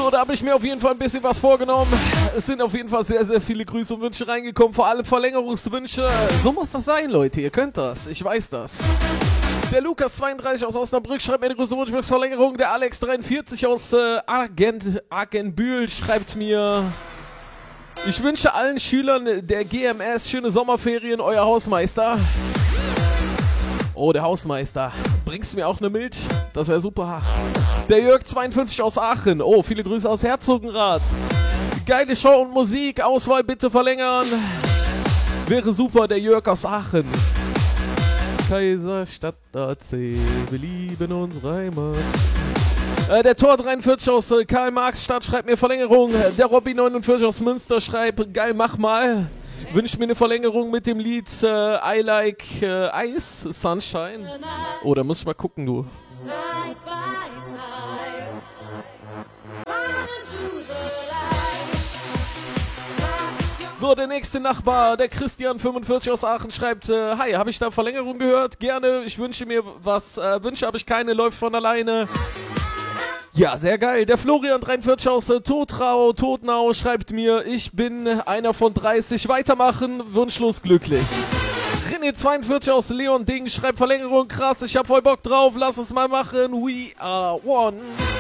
So, da habe ich mir auf jeden Fall ein bisschen was vorgenommen. Es sind auf jeden Fall sehr, sehr viele Grüße und Wünsche reingekommen, vor allem Verlängerungswünsche. So muss das sein, Leute, ihr könnt das, ich weiß das. Der Lukas32 aus Osnabrück schreibt mir eine große Wunschverlängerung. Der Alex43 aus Argenbühl schreibt mir: Ich wünsche allen Schülern der GMS schöne Sommerferien, euer Hausmeister. Oh, der Hausmeister. Bringst du mir auch eine Milch? Das wäre super. Der Jörg52 aus Aachen. Oh, viele Grüße aus Herzogenrath. Geile Show und Musik. Auswahl bitte verlängern. Wäre super, der Jörg aus Aachen. Kaiserstadt AC, wir lieben unsere Heimat. Der Tor 43 aus Karl-Marx-Stadt schreibt mir Verlängerung. Der Robby 49 aus Münster schreibt: Geil, mach mal. Wünscht mir eine Verlängerung mit dem Lied I Like Ice, Sunshine. Oh, da muss ich mal gucken, du. So, der nächste Nachbar, der Christian 45 aus Aachen schreibt: Hi, habe ich da Verlängerung gehört? Gerne, ich wünsche mir was. Wünsche habe ich keine, läuft von alleine. Ja, sehr geil. Der Florian 43 aus Totnau schreibt mir: Ich bin einer von 30, weitermachen, wunschlos glücklich. René 42 aus Leon Ding schreibt Verlängerung, krass, ich hab voll Bock drauf, lass es mal machen, we are one.